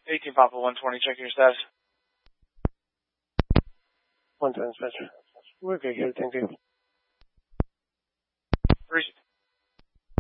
18 Papa 120, checking your status. 110, Spencer. We're good here, thank you. Appreciate it.